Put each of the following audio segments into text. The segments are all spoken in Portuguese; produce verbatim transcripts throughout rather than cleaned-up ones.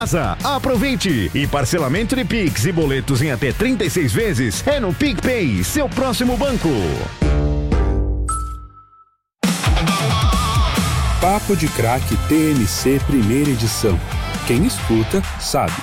Aproveite! E parcelamento de Pix e boletos em até trinta e seis vezes é no PicPay, seu próximo banco. Papo de Craque T N C primeira edição. Quem escuta, sabe.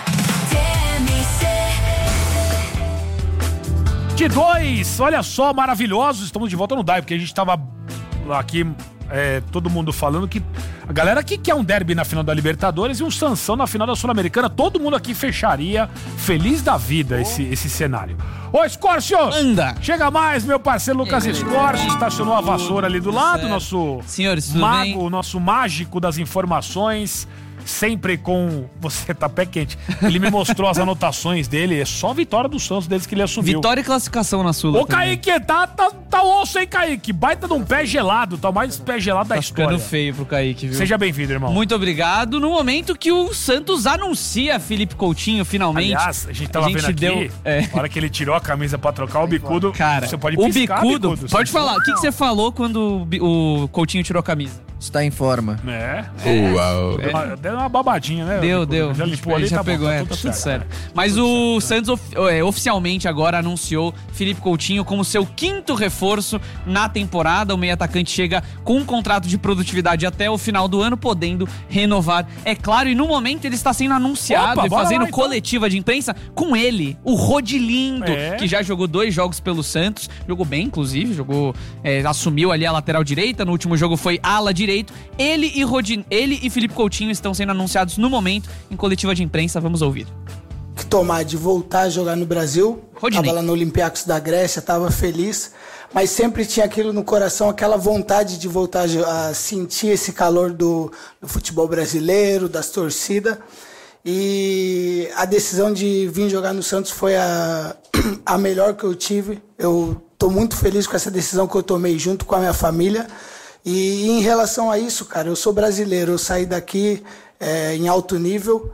De dois, olha só, maravilhosos. Estamos de volta no D A I, porque a gente tava aqui, é, todo mundo falando que a galera que quer um derby na final da Libertadores e um Sansão na final da Sul-Americana, todo mundo aqui fecharia feliz da vida oh. esse, esse cenário. Ô, Escórcio! Anda! Chega mais, meu parceiro Lucas Escórcio, estacionou a vassoura ali do lado, certo. Nosso Senhores, tudo mago, bem? Nosso mágico das informações. Sempre com... Você tá pé quente. Ele me mostrou as anotações dele. É só vitória do Santos desde que ele assumiu. Vitória e classificação na Sula. Ô, Kaique, tá, tá, tá osso, hein, Kaique? Baita de um pé gelado. Tá o mais pé gelado da tá história. Ficando feio pro Kaique, viu? Seja bem-vindo, irmão. Muito obrigado. No momento que o Santos anuncia Felipe Coutinho, finalmente. Aliás, a gente tava a gente vendo aqui, deu, é. na hora que ele tirou a camisa pra trocar o bicudo. Cara, você pode o piscar, bicudo, bicudo. Pode falar. O que, que você falou quando o, o Coutinho tirou a camisa? Está em forma. É. é. Uau. Deu uma, deu uma babadinha, né? Deu, deu. Já limpou ali, já tá pegou, bom, tá é, tudo, tudo certo. certo. Mas tudo o certo. Santos é, oficialmente agora anunciou Felipe Coutinho como seu quinto reforço na temporada. O meio atacante chega com um contrato de produtividade até o final do ano, podendo renovar. É claro, e no momento ele está sendo anunciado Opa, e fazendo lá, então. coletiva de imprensa com ele, o Rodilindo, é. que já jogou dois jogos pelo Santos. Jogou bem, inclusive, jogou, é, assumiu ali a lateral direita. No último jogo foi ala direito. Ele e, Rodin, ele e Felipe Coutinho estão sendo anunciados no momento em coletiva de imprensa. Vamos ouvir. Que tomar de voltar a jogar no Brasil. Rodinei. Tava lá no Olympiacos da Grécia, tava feliz, mas sempre tinha aquilo no coração, aquela vontade de voltar a sentir esse calor do, do futebol brasileiro, das torcidas. E a decisão de vir jogar no Santos foi a, a melhor que eu tive. Eu tô muito feliz com essa decisão que eu tomei junto com a minha família. E em relação a isso, cara, eu sou brasileiro, eu saí daqui é, em alto nível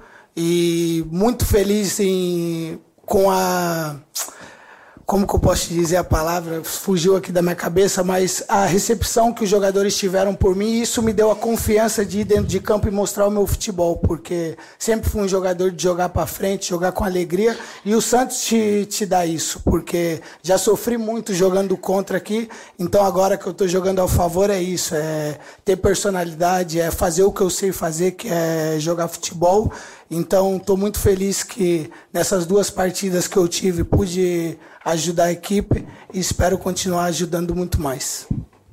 e muito feliz em, com a... Como que eu posso te dizer a palavra? Fugiu aqui da minha cabeça, mas a recepção que os jogadores tiveram por mim, isso me deu a confiança de ir dentro de campo e mostrar o meu futebol, porque sempre fui um jogador de jogar para frente, jogar com alegria, e o Santos te, te dá isso, porque já sofri muito jogando contra aqui, então agora que eu tô jogando ao favor é isso, é ter personalidade, é fazer o que eu sei fazer, que é jogar futebol. Então, estou muito feliz que nessas duas partidas que eu tive, pude ajudar a equipe e espero continuar ajudando muito mais.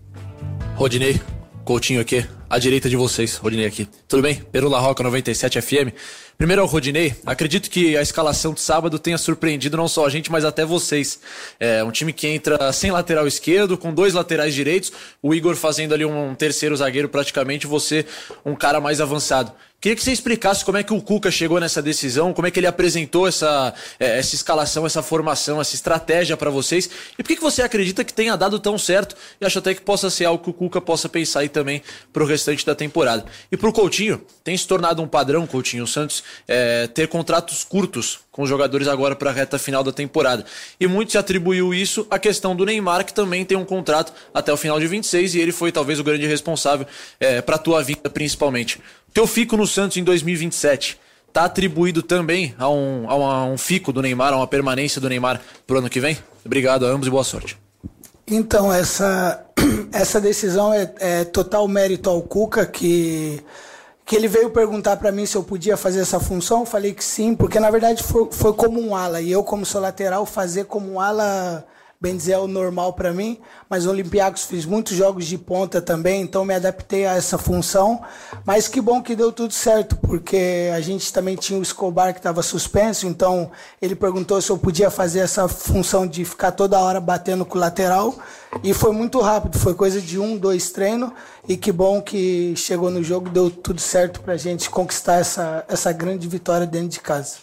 Rodinei, Coutinho aqui, à direita de vocês, Rodinei aqui. Tudo bem? Peru La Roca noventa e sete F M. Primeiro ao Rodinei, acredito que a escalação de sábado tenha surpreendido não só a gente, mas até vocês. É um time que entra sem lateral esquerdo, com dois laterais direitos, o Igor fazendo ali um terceiro zagueiro praticamente, você um cara mais avançado. Queria que você explicasse como é que o Cuca chegou nessa decisão, como é que ele apresentou essa, essa escalação, essa formação, essa estratégia para vocês, e por que, que você acredita que tenha dado tão certo, e acho até que possa ser algo que o Cuca possa pensar aí também pro restante da temporada. E pro Coutinho, tem se tornado um padrão, Coutinho, o Santos, é, ter contratos curtos com os jogadores agora para a reta final da temporada. E muito se atribuiu isso à questão do Neymar, que também tem um contrato até o final de vinte e seis, e ele foi talvez o grande responsável é, para a tua vinda principalmente. O teu fico no Santos em dois mil e vinte e sete está atribuído também a um, a, um, a um fico do Neymar, a uma permanência do Neymar pro ano que vem? Obrigado a ambos e boa sorte. Então, essa, essa decisão é, é total mérito ao Cuca, que... que ele veio perguntar para mim se eu podia fazer essa função, eu falei que sim, porque na verdade foi, foi como um ala, e eu como sou lateral, fazer como um ala, bem dizer, é o normal para mim, mas no Olympiacos fiz muitos jogos de ponta também, então me adaptei a essa função, mas que bom que deu tudo certo, porque a gente também tinha o Escobar que estava suspenso, então ele perguntou se eu podia fazer essa função de ficar toda hora batendo com o lateral, e foi muito rápido, foi coisa de um, dois treinos, e que bom que chegou no jogo, deu tudo certo pra gente conquistar essa, essa grande vitória dentro de casa.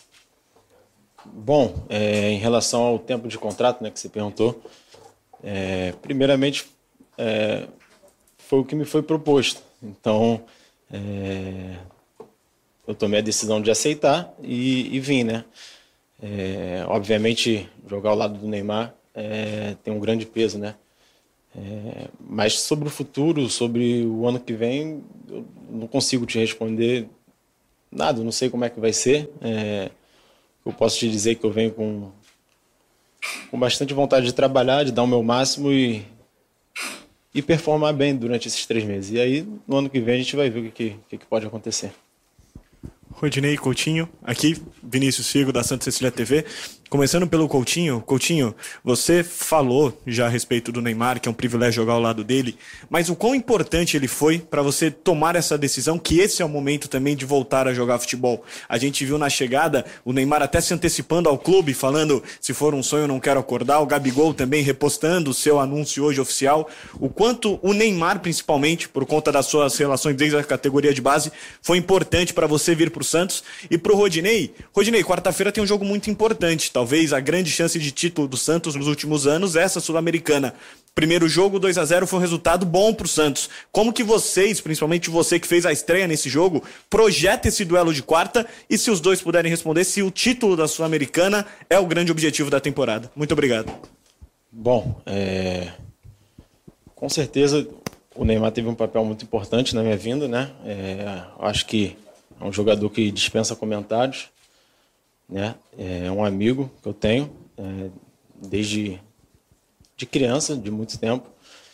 Bom, é, em relação ao tempo de contrato, né, que você perguntou, é, primeiramente é, foi o que me foi proposto. Então, é, eu tomei a decisão de aceitar e, e vim, né? É, obviamente, jogar ao lado do Neymar é, tem um grande peso, né? É, mas sobre o futuro, sobre o ano que vem, eu não consigo te responder nada, não sei como é que vai ser. É, eu posso te dizer que eu venho com, com bastante vontade de trabalhar, de dar o meu máximo e, e performar bem durante esses três meses. E aí, no ano que vem, a gente vai ver o que, que, que pode acontecer. Rodinei Coutinho, aqui Vinícius Figo da Santa Cecília T V. Começando pelo Coutinho. Coutinho, você falou já a respeito do Neymar, que é um privilégio jogar ao lado dele, mas o quão importante ele foi para você tomar essa decisão, que esse é o momento também de voltar a jogar futebol. A gente viu na chegada o Neymar até se antecipando ao clube, falando se for um sonho eu não quero acordar, o Gabigol também repostando o seu anúncio hoje oficial. O quanto o Neymar, principalmente, por conta das suas relações desde a categoria de base, foi importante para você vir pro Santos. E pro Rodinei, Rodinei, quarta-feira tem um jogo muito importante, talvez a grande chance de título do Santos nos últimos anos, essa Sul-Americana. Primeiro jogo, dois a zero, foi um resultado bom pro Santos. Como que vocês, principalmente você que fez a estreia nesse jogo, projeta esse duelo de quarta e, se os dois puderem responder, se o título da Sul-Americana é o grande objetivo da temporada. Muito obrigado. Bom, é... com certeza o Neymar teve um papel muito importante na minha vinda, né? É... Acho que é um jogador que dispensa comentários, né? É um amigo que eu tenho é, desde de criança, de muito tempo.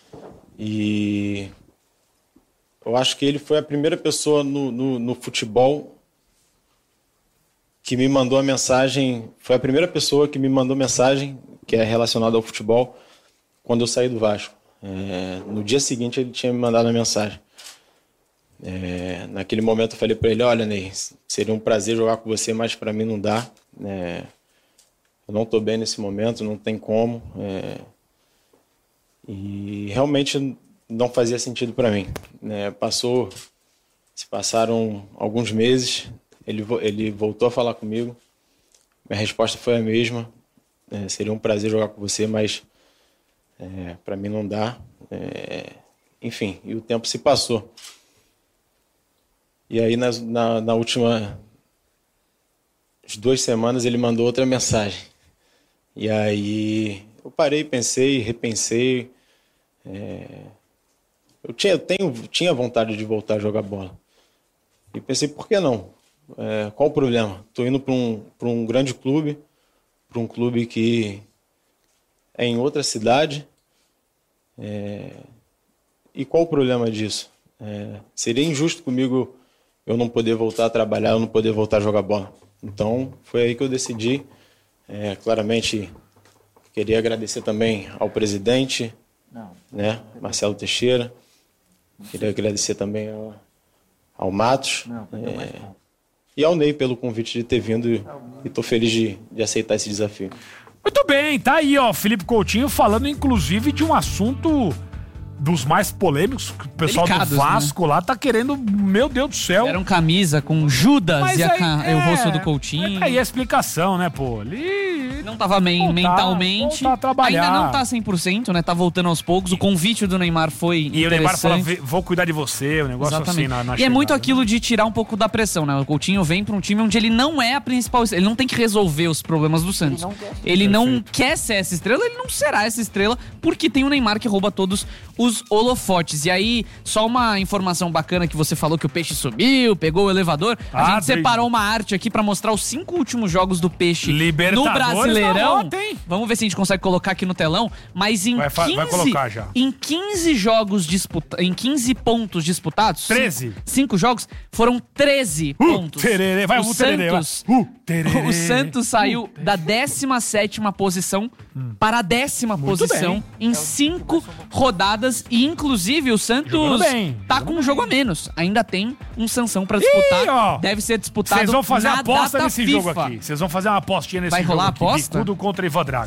E eu acho que ele foi a primeira pessoa no, no, no futebol que me mandou a mensagem, foi a primeira pessoa que me mandou mensagem que é relacionada ao futebol quando eu saí do Vasco. É, no dia seguinte ele tinha me mandado a mensagem. É, naquele momento eu falei para ele, olha, Ney, seria um prazer jogar com você, mas para mim não dá. É, eu não estou bem nesse momento, não tem como. É, e realmente não fazia sentido para mim. É, passou, se passaram alguns meses, ele, ele voltou a falar comigo. Minha resposta foi a mesma. É, seria um prazer jogar com você, mas é, para mim não dá. É, enfim, e o tempo se passou. E aí, nas, na, na última as duas semanas, ele mandou outra mensagem. E aí, eu parei, pensei, repensei. É, eu tinha, eu tenho, tinha vontade de voltar a jogar bola. E pensei, por que não? É, qual o problema? Estou indo para um, para um grande clube, para um clube que é em outra cidade. É, e qual o problema disso? É, seria injusto comigo eu não poder voltar a trabalhar, eu não poder voltar a jogar bola. Então, foi aí que eu decidi. É, claramente, queria agradecer também ao presidente, não. Né, Marcelo Teixeira. Queria agradecer também ao, ao Matos. Não, é, e ao Ney pelo convite de ter vindo. E estou feliz de, de aceitar esse desafio. Muito bem, tá aí, ó, Felipe Coutinho falando, inclusive, de um assunto dos mais polêmicos, que o pessoal Delicados, do Vasco, né, lá tá querendo, meu Deus do céu. Era um camisa com Judas Mas e a, aí, é, o rosto do Coutinho. Aí a explicação, né, pô? Ele não tava bem voltar, mentalmente. Voltar a trabalhar. Ainda não tá cem por cento, né? Tá voltando aos poucos. O convite do Neymar foi E interessante. o Neymar fala, vou cuidar de você, o negócio Exatamente. assim na, na E chegada, é muito né? aquilo de tirar um pouco da pressão, né? O Coutinho vem pra um time onde ele não é a principal estrela. Ele não tem que resolver os problemas do Santos. Ele não quer, ele não quer ser essa estrela, ele não será essa estrela, porque tem o Neymar que rouba todos os holofotes. E aí, só uma informação bacana que você falou que o Peixe subiu, pegou o elevador. A Ah, gente separou uma arte aqui pra mostrar os cinco últimos jogos do Peixe no Libertadores Brasileirão. na volta, hein? Vamos ver se a gente consegue colocar aqui no telão. Mas em Vai fa- quinze, vai colocar já. em quinze jogos disputados, em quinze pontos disputados, treze. Cinco, cinco jogos, foram treze Uh, pontos. tererê, vai, o o tererê, vai. Santos, Uh, tererê. o Santos saiu da décima sétima posição para a décima Muito posição bem. em cinco rodadas. E, inclusive, o Santos Jogando bem, tá jogando com um jogo a menos. Ainda tem um Sansão pra disputar. Ih, ó. Deve ser disputado Vocês vão fazer na aposta data nesse FIFA. jogo aqui. Vocês vão fazer uma apostinha nesse Vai jogo rolar aqui. aposta? Bicudo contra Ivan Drago.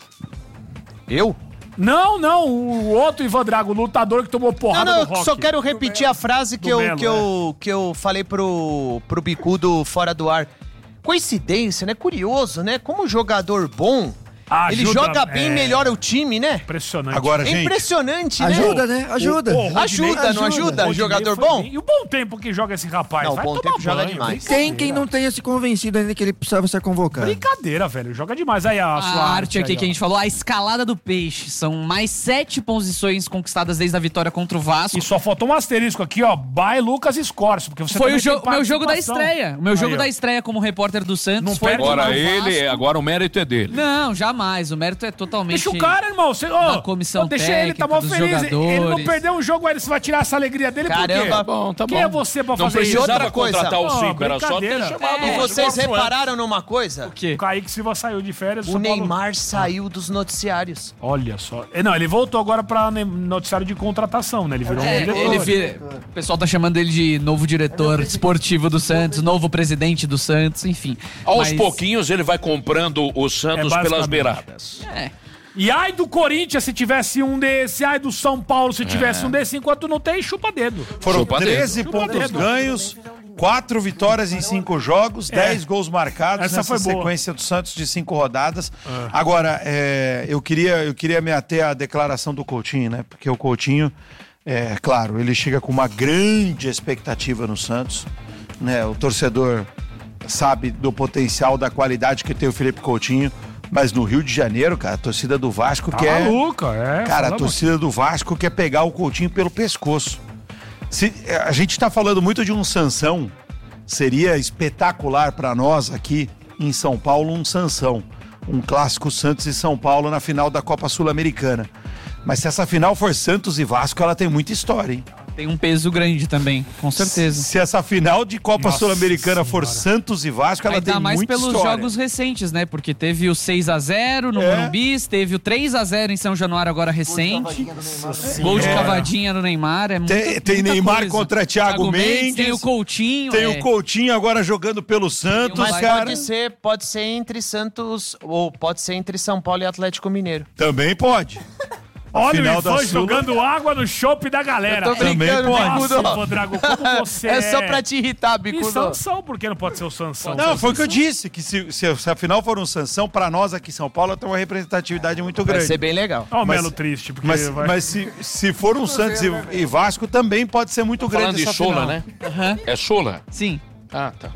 Eu? Não, não, o outro Ivan Drago, o lutador que tomou Não, porrada não, no eu rock. só quero repetir a frase que Do eu, Melo, que, eu, que eu falei pro, pro Bicudo fora do ar. Coincidência, né? Curioso, né? Como um jogador bom, Ajuda, ele joga bem, é. melhora o time, né? Impressionante. Agora, É gente, impressionante, né? Ajuda, né? Ajuda. O- o Rodinei- Ajuda, não ajuda? O Rodinei Jogador foi bom? bem. E o bom tempo que joga esse rapaz? Não, Vai bom tomar tempo joga banho, demais. Tem quem não tenha se convencido ainda que ele precisava ser convocado. Brincadeira, velho. Joga demais. Aí a, A sua arte aqui aí, que a ó. gente falou, a escalada do peixe. São mais sete posições conquistadas desde a vitória contra o Vasco. E só faltou um asterisco aqui, ó. By Lucas Scorcio, porque você Foi também o jo- tem meu jogo da participação. estreia. O meu jogo Aí, ó. da estreia como repórter do Santos Não foi perde contra Agora o ele, Vasco. agora o mérito é dele. Não, jamais. O mérito é totalmente Deixa o cara, irmão. Você, ó, da comissão ó, deixa ele, tá técnica, mó dos feliz. Ele não jogadores. perdeu um jogo, aí você vai tirar essa alegria dele por quê? Caramba. Tá bom, tá Quem bom. é você pra Não fazer isso? precisava outra coisa. contratar o Ó, cinco, era só ter brincadeira. chamado E o vocês Scorcio antes. repararam numa coisa? O quê? O Kaique Silva saiu de férias. O São Paulo- Neymar saiu dos noticiários. Olha só. Eh, Não, ele voltou agora pra ne- noticiário de contratação, né? Ele virou É, um diretor. ele vira, o pessoal tá chamando ele de novo diretor esportivo do Santos, novo presidente do Santos, enfim. Aos Mas- pouquinhos ele vai comprando o Santos É, pelas basicamente. beiradas. É. E ai do Corinthians se tivesse um desse, ai do São Paulo se tivesse um desse, enquanto não tem, chupa dedo. foram Chupa treze dedo. pontos Chupa dedo. ganhos, quatro vitórias em cinco jogos, dez gols marcados Essa nessa foi boa. sequência do Santos de cinco rodadas. Agora, é, eu, queria, eu queria me ater à declaração do Coutinho, né? Porque o Coutinho, é claro, ele chega com uma grande expectativa no Santos, né? O torcedor sabe do potencial, da qualidade que tem o Felipe Coutinho, mas no Rio de Janeiro, cara, a torcida do Vasco Tá quer... maluca, é. Cara, a fala torcida do Vasco quer pegar o Coutinho pelo pescoço. Se, a gente tá falando muito de um Sansão. Seria espetacular para nós aqui em São Paulo um Sansão. Um clássico Santos e São Paulo na final da Copa Sul-Americana. Mas se essa final for Santos e Vasco, ela tem muita história, hein? Tem um peso grande também, com certeza. Se essa final de Copa Nossa Sul-Americana for Senhora. Santos e Vasco, ela Ainda tem mais muita pelos história. jogos recentes, né? Porque teve o seis a zero no É. Morumbi, teve o três a zero em São Januário agora recente. Gol de É. cavadinha do Neymar. É muita, Tem, tem muita Neymar coisa. contra Thiago Mendes. Tem o Coutinho. Tem é. o Coutinho agora jogando pelo Santos, Mas cara. pode ser, pode ser entre Santos, ou pode ser entre São Paulo e Atlético Mineiro. Também pode. Olha final o da Ivan Sula- jogando água no chopp da galera. Eu tô brincando, pode. Bicudo. Nossa, Drago, como você É só pra te irritar, E Bicudo. Sansão, por que não pode ser o Sansão? Não, foi o que eu disse, que se, se, se a final for um Sansão, pra nós aqui em São Paulo tem uma representatividade muito Vai grande. ser bem legal. Ó o Mas- Melo triste, porque Mas, vai... mas se, se for um Santos e, e Vasco, também pode ser muito grande Falando de essa Sola, final. né? Aham. É Sola? Sim. Ah, tá.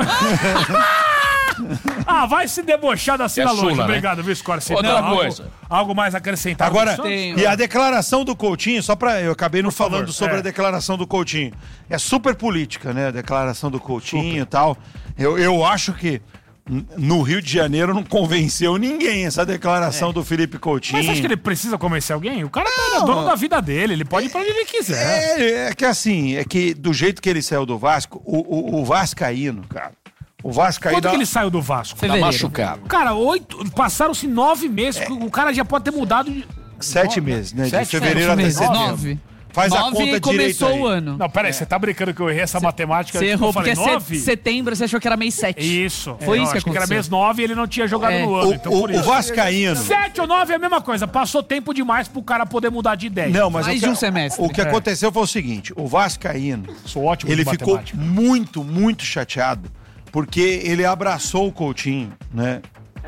Ah, vai se debochar da Sina É longe. Sula, né? Obrigado, viu, Scorsi? Outra Não, coisa. Algo, algo mais acrescentado. Agora, do Santos? Tem- e a declaração do Coutinho, só pra. Eu acabei não falando favor, sobre é. a declaração do Coutinho. É super política, né? A declaração do Coutinho e tal. Eu, eu acho que n- no Rio de Janeiro não convenceu ninguém essa declaração do Felipe Coutinho. Mas você acha que ele precisa convencer alguém? O cara tá é dono da vida dele, ele pode ir pra onde ele quiser. É, é que assim, é que do jeito que ele saiu do Vasco, o, o, o Vascaíno, cara. O Vascaíno. Quando que ele saiu do Vasco? Tá Fevereiro. machucado. Cara, oito, passaram-se nove meses, o cara já pode ter mudado de... Sete meses, né? De Sete, fevereiro Sete até meses, setembro. nove. Faz a Nove conta e começou direito o aí. ano. Não, peraí, você tá brincando que eu errei essa matemática? Você Eu errou falei porque é nove? set- setembro você achou que era mês sete. Isso. Foi Eu isso que acho que era aconteceu. mês nove e ele não tinha jogado É. no ano, O, então o- por o isso. Vascaíno. Sete ou nove é a mesma coisa, passou tempo demais pro cara poder mudar de ideia. Não, mas Mais o que, de um semestre. O que É. aconteceu foi o seguinte: o Vascaíno, Sou ótimo ele de ficou matemática. muito, muito chateado porque ele abraçou o Coutinho, né?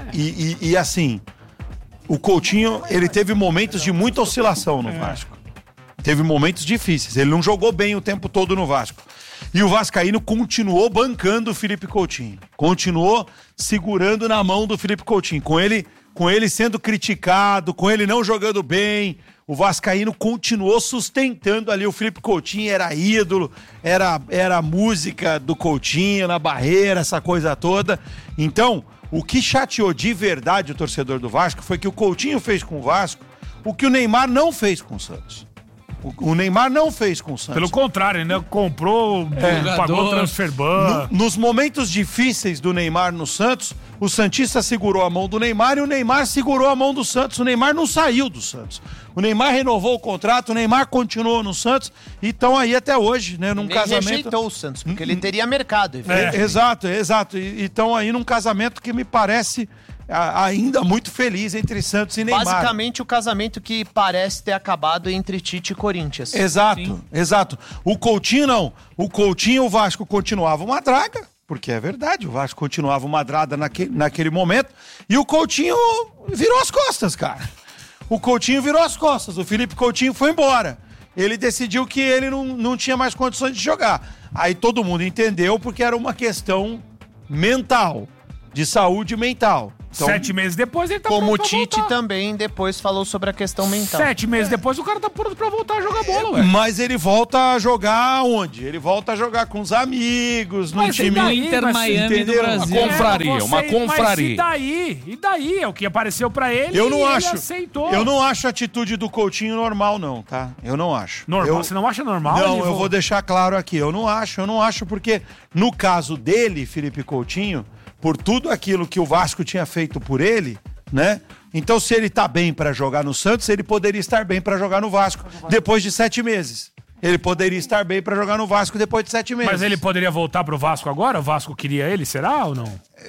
E, e- e, assim, o Coutinho, ele teve momentos de muita oscilação no Vasco. Teve momentos difíceis. Ele não jogou bem o tempo todo no Vasco. E o Vascaíno continuou bancando o Felipe Coutinho. Continuou segurando na mão do Felipe Coutinho. Com ele, com ele sendo criticado, com ele não jogando bem, o Vascaíno continuou sustentando ali o Felipe Coutinho. Era ídolo, era, era a música do Coutinho na barreira, essa coisa toda. Então, o que chateou de verdade o torcedor do Vasco foi que o Coutinho fez com o Vasco o que o Neymar não fez com o Santos. O, o Neymar não fez com o Santos. Pelo contrário, né? Comprou, pagou Jogador. transfer ban. No- nos momentos difíceis do Neymar no Santos, o Santista segurou a mão do Neymar e o Neymar segurou a mão do Santos. O Neymar não saiu do Santos. O Neymar renovou o contrato, o Neymar continuou no Santos e estão aí até hoje, né? Num Nem casamento. rejeitou o Santos, porque ele teria mercado. É, exato, exato. E estão aí num casamento que me parece a- ainda muito feliz entre Santos e Neymar. Basicamente o casamento que parece ter acabado entre Tite e Corinthians. Exato, exato. O Coutinho não. O Coutinho, o Vasco continuava uma draga, porque é verdade, o Vasco continuava uma madrada naquele, naquele momento, e o Coutinho virou as costas, cara. O Coutinho virou as costas, o Felipe Coutinho foi embora. Ele decidiu que ele não, não tinha mais condições de jogar. Aí todo mundo entendeu, porque era uma questão mental, de saúde mental. Então, Sete meses depois ele tá Como o pronto Tite pra voltar. também depois falou sobre a questão mental. Sete meses É. depois o cara tá pronto pra voltar a jogar bola, ué. Mas ele volta a jogar onde? Ele volta a jogar com os amigos, no Mas e time daí? Inter Mas Miami do entendeu? Brasil. Uma confraria, É, uma você- confraria. Mas e daí? E daí? É o que apareceu pra ele Eu não e acho. ele aceitou. Eu não acho a atitude do Coutinho normal, não, tá? Eu não acho. Normal? Eu- Você não acha normal? Não, Ele eu vo- vou deixar claro aqui. Eu não acho, eu não acho, porque no caso dele, Felipe Coutinho, por tudo aquilo que o Vasco tinha feito por ele, né? Então, se ele tá bem pra jogar no Santos, ele poderia estar bem pra jogar no Vasco depois de sete meses. Ele poderia estar bem pra jogar no Vasco depois de sete meses. Mas ele poderia voltar pro Vasco agora? O Vasco queria ele, será ou não?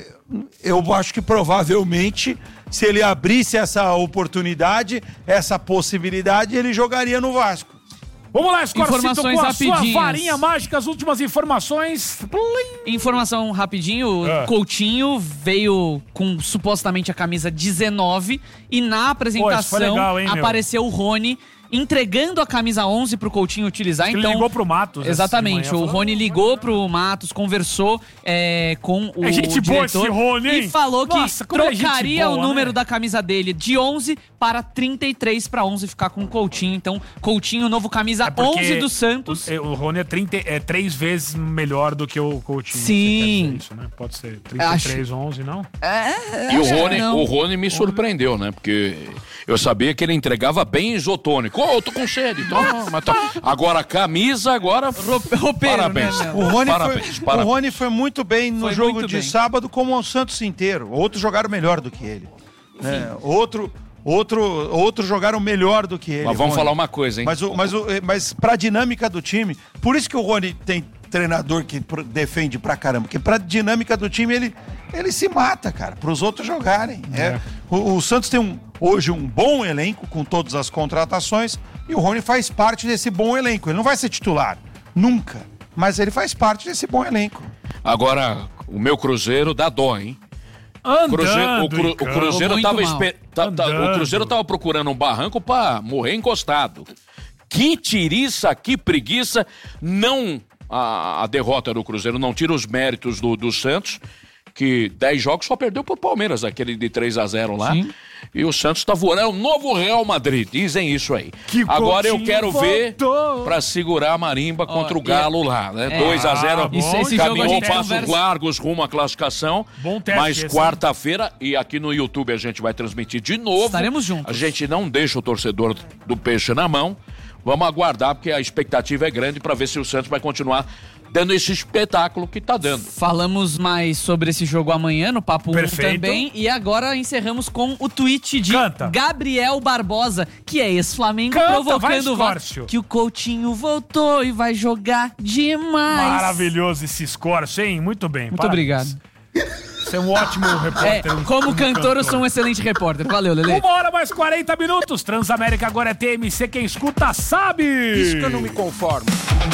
Eu acho que provavelmente, se ele abrisse essa oportunidade, essa possibilidade, ele jogaria no Vasco. Vamos lá, Scorcito, Informações com a sua rapidinhas. varinha mágica, as últimas informações. Plim. Informação rapidinho, Ah. o Coutinho veio com supostamente a camisa dezenove e na apresentação legal, hein, meu? apareceu o Rony entregando a camisa onze pro Coutinho utilizar. Ele Então ligou pro Matos. Exatamente, essa de o manhã, Rony ligou pro Matos, conversou é, com o É gente boa diretor esse Rony, hein? e falou Nossa, que como é gente trocaria boa, o número né? da camisa dele de onze para trinta e três para onze ficar com o Coutinho. Então, Coutinho, novo camisa É porque onze do Santos. O, o Rony é, trinta, é três vezes melhor do que o Coutinho. Sim. Você quer dizer isso, né? Pode ser trinta e três, onze, não? É, E o Rony, não. o Rony me surpreendeu, né? Porque eu sabia que ele entregava bem isotônico. Ô, eu tô com sede. Toma, mas tá. Agora a camisa, agora... Roupeiro, Parabéns. né, meu? O Rony, Parabéns, foi, parabéns. o Rony foi muito bem no Foi jogo muito de bem. sábado, como o Santos inteiro. Outros jogaram melhor do que ele. É, outro, outro, outros jogaram melhor do que ele. Mas vamos Rony. falar uma coisa, hein? Mas, o, mas, o, mas pra dinâmica do time, por isso que o Rony tem treinador que pro- defende pra caramba, porque pra dinâmica do time ele, ele se mata, cara, pros outros jogarem. É. O, o Santos tem um, hoje um bom elenco com todas as contratações e o Rony faz parte desse bom elenco. Ele não vai ser titular, nunca, mas ele faz parte desse bom elenco. Agora, o meu Cruzeiro dá dó, hein? Andando, Cruzeiro, o, Cru- o Icano. Cruzeiro Muito tava mal. espe- tá- tá- Andando. o Cruzeiro tava procurando um barranco pra morrer encostado. Que tiriça, que preguiça. Não a, a derrota do Cruzeiro não tira os méritos do, do Santos, que dez jogos só perdeu pro Palmeiras, aquele de três a zero lá. Sim. E o Santos tá voando. É o novo Real Madrid, dizem isso aí. Que Agora eu Coutinho quero ver voltou. pra segurar a marimba contra Ó, o Galo lá, né? dois a zero. Ah, bom. Isso- esse jogo a Caminhou gente passos conversa- largos rumo à classificação. Bom teste Mas esse, quarta-feira, e aqui no YouTube a gente vai transmitir de novo. Estaremos juntos. A gente não deixa o torcedor do peixe na mão. Vamos aguardar, porque a expectativa é grande para ver se o Santos vai continuar dando esse espetáculo que tá dando. Falamos mais sobre esse jogo amanhã no Papo um Perfeito. também. E agora encerramos com o tweet de Canta. Gabriel Barbosa, que é ex-Flamengo, Canta, vai, provocando o Vasco. Escórcio. Que o Coutinho voltou e vai jogar demais. Maravilhoso esse Scorcio, hein? Muito bem. Muito parabéns. obrigado. Você é um ótimo É, repórter. um- como um cantor, eu sou um excelente repórter. Valeu, Lelê. Uma hora mais quarenta minutos. Transamérica agora é T M C. Quem escuta sabe. Isso que eu não me conformo.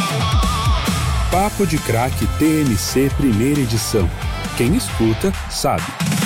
Papo de Craque T N C Primeira Edição. Quem escuta, sabe.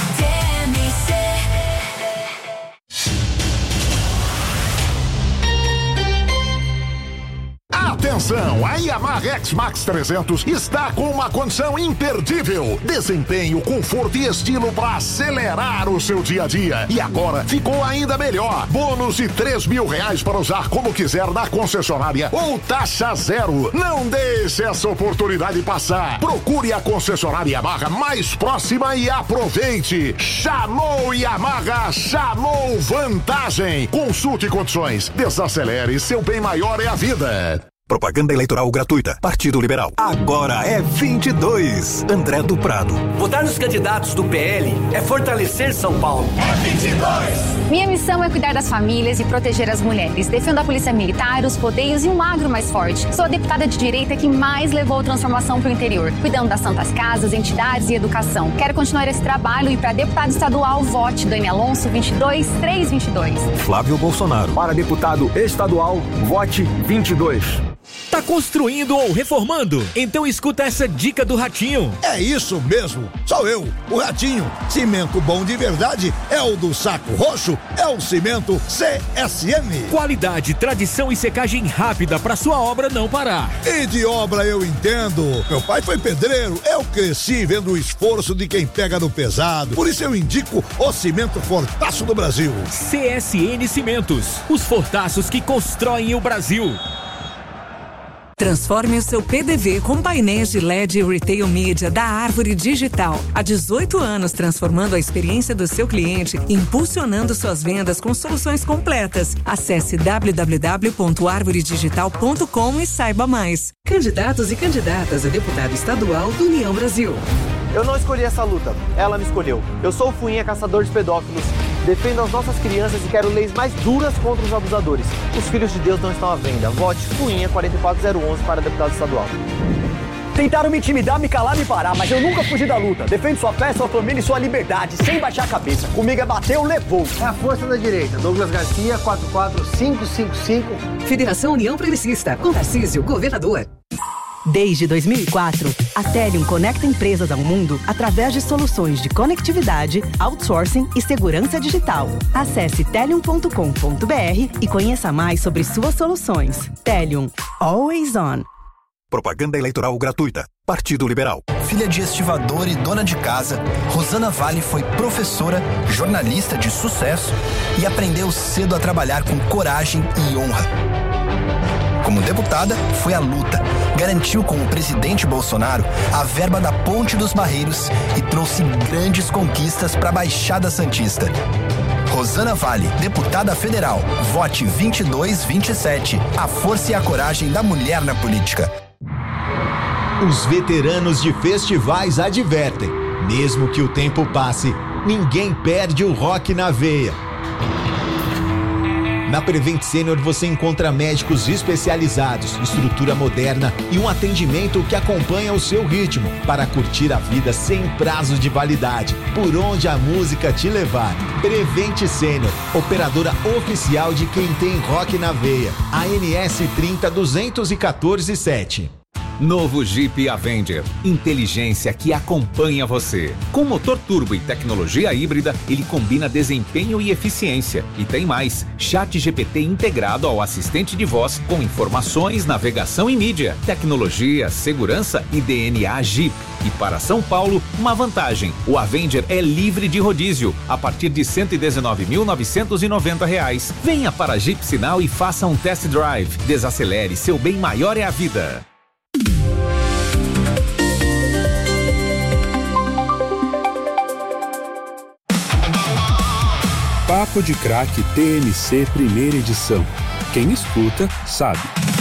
Atenção, a Yamaha X-Max trezentos está com uma condição imperdível. Desempenho, conforto e estilo para acelerar o seu dia a dia. E agora ficou ainda melhor. Bônus de três mil reais para usar como quiser na concessionária ou taxa zero. Não deixe essa oportunidade passar. Procure a concessionária Yamaha mais próxima e aproveite. Chamou Yamaha, chamou vantagem. Consulte condições. Desacelere, seu bem maior é a vida. Propaganda eleitoral gratuita. Partido Liberal. Agora é vinte e dois. André do Prado. Votar nos candidatos do P L é fortalecer São Paulo. É vinte e dois. Minha missão é cuidar das famílias e proteger as mulheres. Defendo a polícia militar, os rodeios e um agro mais forte. Sou a deputada de direita que mais levou transformação para o interior, cuidando das santas casas, entidades e educação. Quero continuar esse trabalho e para deputado estadual, vote Dani Alonso vinte e dois, três vinte e dois. Flávio Bolsonaro. Para deputado estadual, vote vinte e dois. Tá construindo ou reformando? Então escuta essa dica do Ratinho. É isso mesmo, sou eu, o Ratinho. Cimento bom de verdade é o do Saco Roxo, é o cimento C S M. Qualidade, tradição e secagem rápida pra sua obra não parar. E de obra eu entendo. Meu pai foi pedreiro, eu cresci vendo o esforço de quem pega no pesado. Por isso eu indico o cimento Fortaço do Brasil. C S N Cimentos, os fortaços que constroem o Brasil. Transforme o seu P D V com painéis de L E D e Retail Media da Árvore Digital. Há dezoito anos transformando a experiência do seu cliente e impulsionando suas vendas com soluções completas. Acesse w w w ponto árvore digital ponto com e saiba mais. Candidatos e candidatas a deputado estadual do União Brasil. Eu não escolhi essa luta, ela me escolheu. Eu sou o Fuinha, caçador de pedófilos. Defendo as nossas crianças e quero leis mais duras contra os abusadores. Os filhos de Deus não estão à venda. Vote Fuinha quatro quatro zero um um para deputado estadual. Tentaram me intimidar, me calar, me parar, mas eu nunca fugi da luta. Defendo sua fé, sua família e sua liberdade, sem baixar a cabeça. Comigo é bateu, levou. É a força da direita. Douglas Garcia, quatro quatro cinco cinco cinco. Federação União Progressista, com Tarcísio, governador. Desde dois mil e quatro, a Telium conecta empresas ao mundo através de soluções de conectividade, outsourcing e segurança digital. Acesse telium ponto com ponto b r e conheça mais sobre suas soluções. Telium, always on. Propaganda eleitoral gratuita. Partido Liberal. Filha de estivador e dona de casa, Rosana Vale foi professora, jornalista de sucesso e aprendeu cedo a trabalhar com coragem e honra. Como deputada, foi à luta. Garantiu com o presidente Bolsonaro a verba da Ponte dos Barreiros e trouxe grandes conquistas para a Baixada Santista. Rosana Vale, deputada federal. Vote vinte e dois vinte e sete. A força e a coragem da mulher na política. Os veteranos de festivais advertem: mesmo que o tempo passe, ninguém perde o rock na veia. Na Prevent Senior você encontra médicos especializados, estrutura moderna e um atendimento que acompanha o seu ritmo para curtir a vida sem prazo de validade, por onde a música te levar. Prevent Senior, operadora oficial de quem tem rock na veia. A N S trinta duzentos e quatorze sete. Novo Jeep Avenger. Inteligência que acompanha você. Com motor turbo e tecnologia híbrida, ele combina desempenho e eficiência. E tem mais, Chat G P T integrado ao assistente de voz com informações, navegação e mídia. Tecnologia, segurança e D N A Jeep. E para São Paulo, uma vantagem. O Avenger é livre de rodízio, a partir de cento e dezenove mil novecentos e noventa reais. Venha para a Jeep Sinal e faça um test drive. Desacelere, seu bem maior é a vida. Papo de Craque T M C Primeira Edição. Quem escuta, sabe.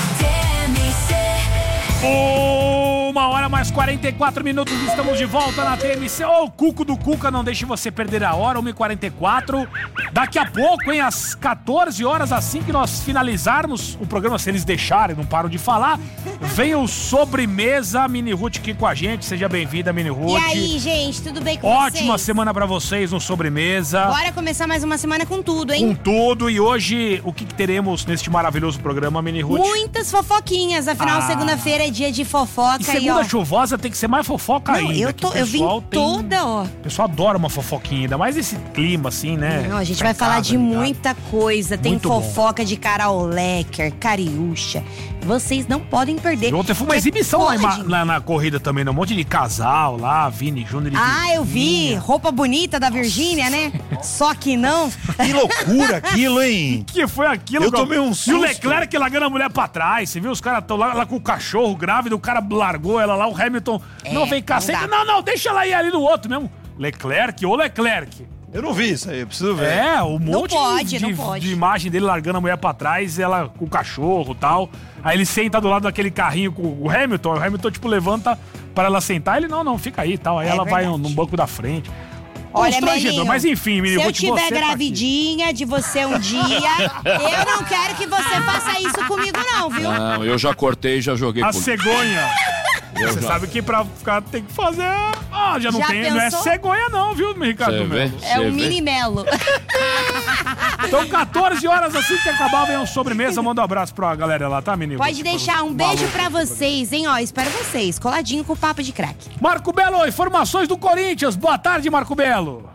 Uma hora mais quarenta e quatro minutos, estamos de volta na T M C. Ô, oh, Cuco do Cuca, não deixe você perder a hora, uma e quarenta e quatro. Daqui a pouco, hein, às quatorze horas, assim que nós finalizarmos o programa, se eles deixarem, não paro de falar, vem o Sobremesa, Mini Ruth aqui com a gente. Seja bem-vinda, Mini Ruth. E aí, gente, tudo bem com Ótima vocês? Ótima semana pra vocês no Sobremesa. Bora começar mais uma semana com tudo, hein? Com tudo. E hoje, o que, que teremos neste maravilhoso programa, Mini Ruth? Muitas fofoquinhas, afinal, Ah. segunda-feira é dia de fofoca. E segunda e, ó, chuvosa tem que ser mais fofoca Não, ainda. eu, que tô, o eu vim pessoal tem- toda, ó. O pessoal adora uma fofoquinha, ainda mais esse clima assim, né? Não, a gente Pra vai falar casa, de ligado? muita coisa. Tem Muito bom. fofoca de Carol Lecker, Cariúcha. Vocês não podem perder. E ontem foi uma Porque exibição lá, em pode. ma- lá na corrida também, né? Um monte de casal lá, Vini Júnior e Ah, eu vi. Virgínia. Roupa bonita da Virgínia, né? Só que não. Que loucura aquilo, hein? Que foi aquilo? Eu cara? tomei um E o susto. Leclerc largando a mulher pra trás. Você viu? Os caras estão lá, lá com o cachorro grávido, o cara largou ela lá, o Hamilton. É, não, vem cá, não senta. dá. Não, não, deixa ela ir ali no outro mesmo. Leclerc ou Leclerc? Eu não vi isso aí, eu preciso ver. É, um Não monte pode, de, não de- pode. de imagem dele largando a mulher pra trás, ela com o cachorro e tal. Aí ele senta do lado daquele carrinho com o Hamilton, o Hamilton, tipo, levanta pra ela sentar, ele, não, não, fica aí e tal. Aí É ela vai verdade. no banco da frente. Olha, Constrangedor, Melinho, mas enfim, menino, se eu Ruth, tiver você tá aqui. gravidinha de você um dia, eu não quero que você faça isso comigo não, viu? Não, eu já cortei e já joguei A por- cegonha. Eu Você já- sabe que pra ficar tem que fazer... Ah, já não Já tem, não é pensou? cegonha não, viu, Ricardo Cê vê? Melo? É Cê um vê? mini melo. Então, quatorze horas, assim que acabar, vem um sobremesa. Manda um abraço pra galera lá, tá, menino? Pode deixar um beijo pra vocês, hein? Ó, espero vocês, coladinho com o Papo de Craque. Marco Belo, informações do Corinthians. Boa tarde, Marco Belo.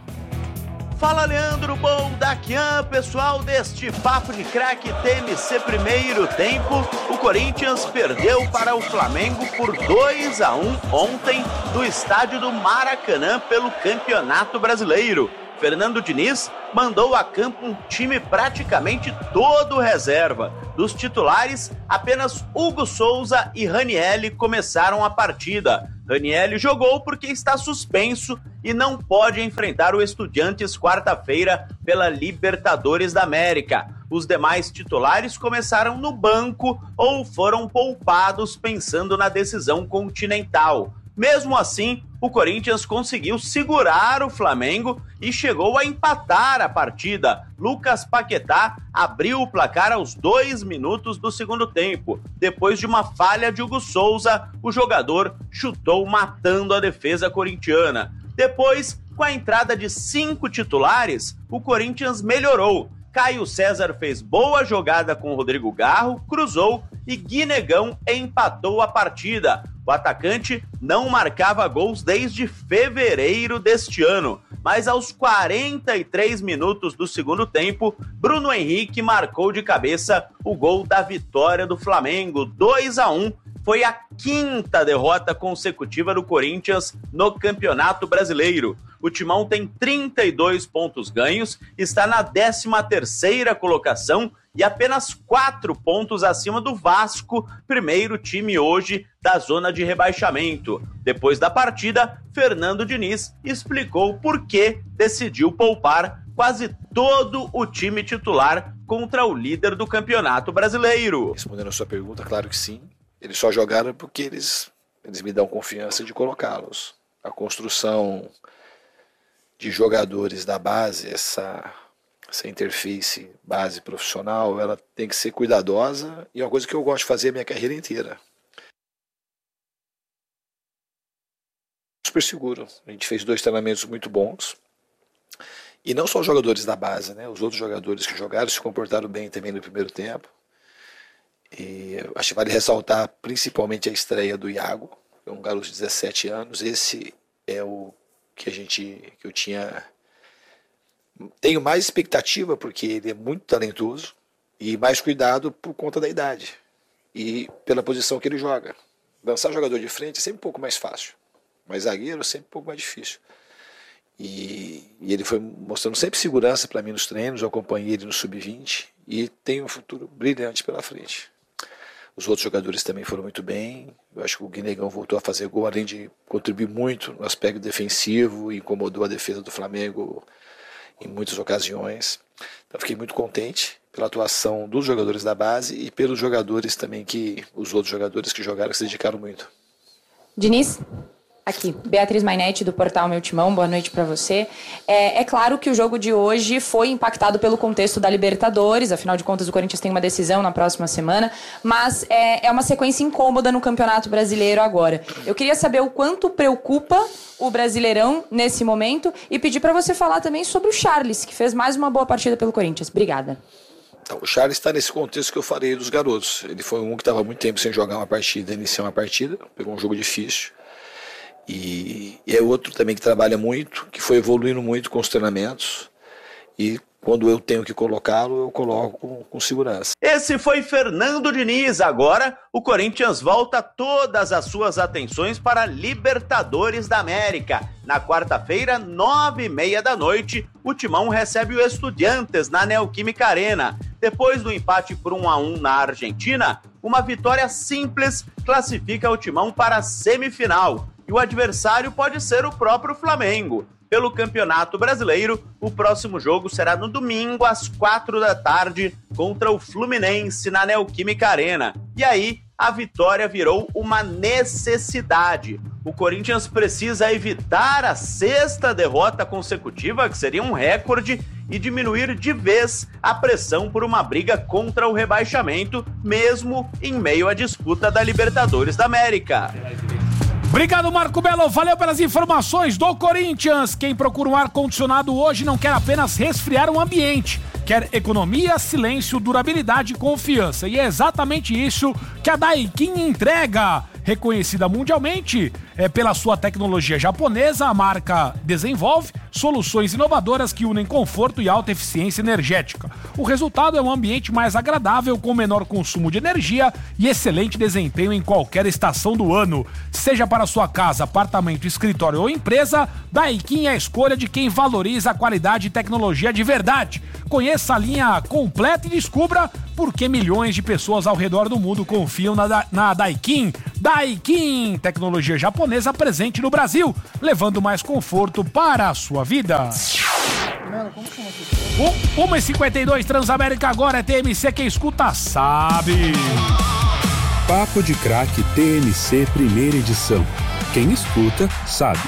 Fala, Leandro, bom Daquian, pessoal deste Papo de Craque T M C primeiro tempo. O Corinthians perdeu para o Flamengo por dois a um ontem no estádio do Maracanã pelo Campeonato Brasileiro. Fernando Diniz mandou a campo um time praticamente todo reserva. Dos titulares, apenas Hugo Souza e Ranielli começaram a partida. Ranielli jogou porque está suspenso e não pode enfrentar o Estudiantes quarta-feira pela Libertadores da América. Os demais titulares começaram no banco ou foram poupados pensando na decisão continental. Mesmo assim, o Corinthians conseguiu segurar o Flamengo e chegou a empatar a partida. Lucas Paquetá abriu o placar aos dois minutos do segundo tempo. Depois de uma falha de Hugo Souza, o jogador chutou matando a defesa corintiana. Depois, com a entrada de cinco titulares, o Corinthians melhorou. Caio César fez boa jogada com Rodrigo Garro, cruzou e Guinegão empatou a partida. O atacante não marcava gols desde fevereiro deste ano, mas aos quarenta e três minutos do segundo tempo, Bruno Henrique marcou de cabeça o gol da vitória do Flamengo, dois a um. Foi a quinta derrota consecutiva do Corinthians no Campeonato Brasileiro. O Timão tem trinta e dois pontos ganhos, está na décima terceira colocação e apenas quatro pontos acima do Vasco, primeiro time hoje da zona de rebaixamento. Depois da partida, Fernando Diniz explicou por que decidiu poupar quase todo o time titular contra o líder do Campeonato Brasileiro. Respondendo a sua pergunta, claro que sim. Eles só jogaram porque eles, eles me dão confiança de colocá-los. A construção de jogadores da base, essa, essa interface base profissional, ela tem que ser cuidadosa e é uma coisa que eu gosto de fazer a minha carreira inteira. Super seguro. A gente fez dois treinamentos muito bons. E não só os jogadores da base, né? Os outros jogadores que jogaram se comportaram bem também no primeiro tempo. E acho que vale ressaltar principalmente a estreia do Iago, que é um garoto de dezessete anos. Esse é o que a gente, que eu tinha, tenho mais expectativa porque ele é muito talentoso e mais cuidado por conta da idade e pela posição que ele joga. Lançar jogador de frente é sempre um pouco mais fácil, mas zagueiro é sempre um pouco mais difícil. E, e ele foi mostrando sempre segurança para mim nos treinos, eu acompanhei ele no sub vinte e tem um futuro brilhante pela frente. Os outros jogadores também foram muito bem. Eu acho que o Guinegão voltou a fazer gol, além de contribuir muito no aspecto defensivo, incomodou a defesa do Flamengo em muitas ocasiões. Então fiquei muito contente pela atuação dos jogadores da base e pelos jogadores também, que os outros jogadores que jogaram, que se dedicaram muito. Diniz? Aqui, Beatriz Mainetti, do portal Meu Timão, boa noite para você. É, é claro que o jogo de hoje foi impactado pelo contexto da Libertadores, afinal de contas o Corinthians tem uma decisão na próxima semana, mas é, é uma sequência incômoda no Campeonato Brasileiro agora. Eu queria saber o quanto preocupa o Brasileirão nesse momento e pedir para você falar também sobre o Charles, que fez mais uma boa partida pelo Corinthians. Obrigada. Então, o Charles está nesse contexto que eu falei dos garotos. Ele foi um que estava muito tempo sem jogar uma partida, iniciar uma partida, pegou um jogo difícil. E, e é outro também que trabalha muito, que foi evoluindo muito com os treinamentos. E quando eu tenho que colocá-lo, eu coloco com, com segurança. Esse foi Fernando Diniz. Agora, o Corinthians volta todas as suas atenções para a Libertadores da América. Na quarta-feira, nove e meia da noite, o Timão recebe o Estudiantes na Neoquímica Arena. Depois do empate por um a um na Argentina, uma vitória simples classifica o Timão para a semifinal. E o adversário pode ser o próprio Flamengo. Pelo Campeonato Brasileiro, o próximo jogo será no domingo, às quatro da tarde, contra o Fluminense na Neoquímica Arena. E aí, a vitória virou uma necessidade. O Corinthians precisa evitar a sexta derrota consecutiva, que seria um recorde, e diminuir de vez a pressão por uma briga contra o rebaixamento, mesmo em meio à disputa da Libertadores da América. Obrigado, Marco Belo. Valeu pelas informações do Corinthians. Quem procura um ar-condicionado hoje não quer apenas resfriar um ambiente, quer economia, silêncio, durabilidade e confiança. E é exatamente isso que a Daikin entrega. Reconhecida mundialmente é, pela sua tecnologia japonesa, a marca desenvolve soluções inovadoras que unem conforto e alta eficiência energética. O resultado é um ambiente mais agradável, com menor consumo de energia e excelente desempenho em qualquer estação do ano. Seja para sua casa, apartamento, escritório ou empresa, Daikin é a escolha de quem valoriza a qualidade e tecnologia de verdade. Conheça a linha completa e descubra por que milhões de pessoas ao redor do mundo confiam na, na Daikin. Daikin, tecnologia japonesa presente no Brasil, levando mais conforto para a sua vida. uma e cinquenta e dois, Transamérica agora é T M C, quem escuta sabe. Papo de Craque T M C primeira edição. Quem escuta sabe.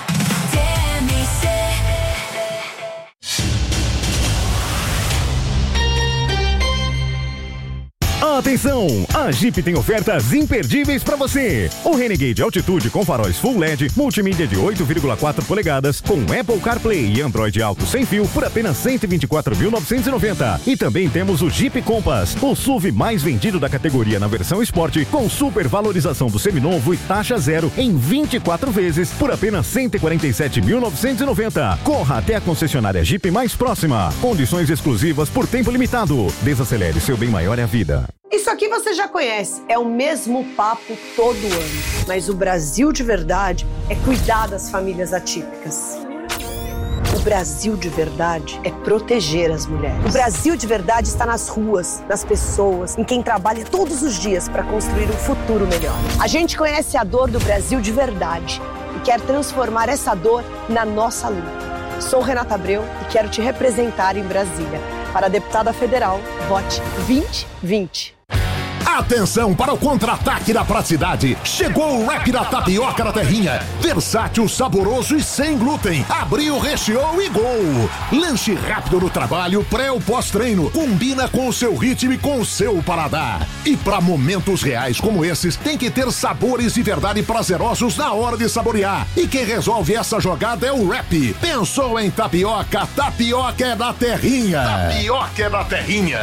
Atenção! A Jeep tem ofertas imperdíveis para você. O Renegade Altitude com faróis Full L E D, multimídia de oito vírgula quatro polegadas, com Apple CarPlay e Android Auto sem fio por apenas cento e vinte e quatro mil novecentos e noventa. E também temos o Jeep Compass, o S U V mais vendido da categoria na versão Sport, com super valorização do seminovo e taxa zero em vinte e quatro vezes por apenas cento e quarenta e sete mil novecentos e noventa. Corra até a concessionária Jeep mais próxima. Condições exclusivas por tempo limitado. Desacelere, seu bem maior é a vida. Isso aqui você já conhece, é o mesmo papo todo ano. Mas o Brasil de verdade é cuidar das famílias atípicas. O Brasil de verdade é proteger as mulheres. O Brasil de verdade está nas ruas, nas pessoas, em quem trabalha todos os dias para construir um futuro melhor. A gente conhece a dor do Brasil de verdade e quer transformar essa dor na nossa luta. Sou Renata Abreu e quero te representar em Brasília. Para a deputada federal, vote vinte vinte. Atenção para o contra-ataque da praticidade. Chegou o Wrap da Tapioca da Terrinha. Versátil, saboroso e sem glúten. Abriu, recheou e gol. Lanche rápido no trabalho, pré ou pós-treino. Combina com o seu ritmo e com o seu paladar. E para momentos reais como esses, tem que ter sabores de verdade prazerosos na hora de saborear. E quem resolve essa jogada é o Wrap. Pensou em tapioca? Tapioca é da Terrinha. Tapioca é da Terrinha.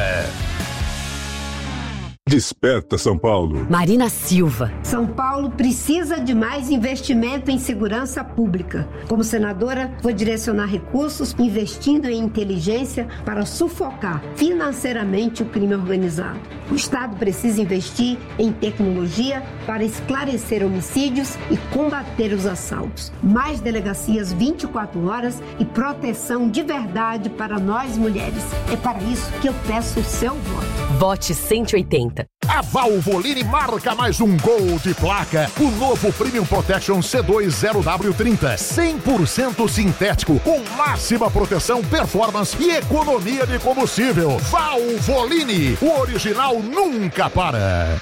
Desperta São Paulo. Marina Silva. São Paulo precisa de mais investimento em segurança pública. Como senadora, vou direcionar recursos investindo em inteligência para sufocar financeiramente o crime organizado. O Estado precisa investir em tecnologia para esclarecer homicídios e combater os assaltos. Mais delegacias vinte e quatro horas e proteção de verdade para nós mulheres. É para isso que eu peço o seu voto. Vote cento e oitenta. A Valvoline marca mais um gol de placa. O novo Premium Protection C dois zero W trinta. cem por cento sintético, com máxima proteção, performance e economia de combustível. Valvoline, o original nunca para.